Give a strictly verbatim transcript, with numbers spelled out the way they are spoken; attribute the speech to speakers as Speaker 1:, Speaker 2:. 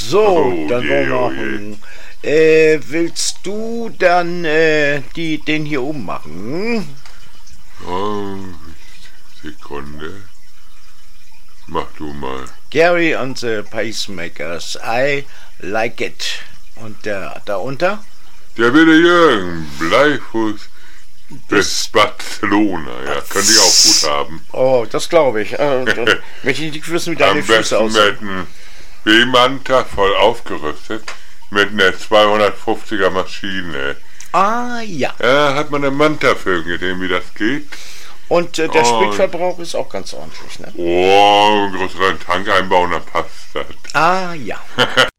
Speaker 1: So,
Speaker 2: Oh
Speaker 1: dann
Speaker 2: je,
Speaker 1: wollen wir
Speaker 2: oh
Speaker 1: machen. Äh, willst du dann äh, die, den hier oben machen?
Speaker 2: Oh, Sekunde. Mach du mal.
Speaker 1: Gary and the Pacemakers, I like it. Und der darunter?
Speaker 2: Der wilde Jürgen, Bleifuß bis Barcelona. Ja, könnte ich auch gut haben.
Speaker 1: Oh, das glaube ich. Äh, dann möchte ich nicht wissen, wie deine
Speaker 2: Am
Speaker 1: Füße
Speaker 2: besten
Speaker 1: aussehen.
Speaker 2: mit einem B-Manta voll aufgerüstet. Mit einer zweihundertfünfziger Maschine.
Speaker 1: Ah, ja.
Speaker 2: Ja, hat man einen Manta-Film gesehen, wie das geht.
Speaker 1: Und äh, der
Speaker 2: Oh.
Speaker 1: Spritverbrauch ist auch ganz ordentlich, ne?
Speaker 2: Oh, einen größeren Tank einbauen, dann passt das.
Speaker 1: Ah, ja.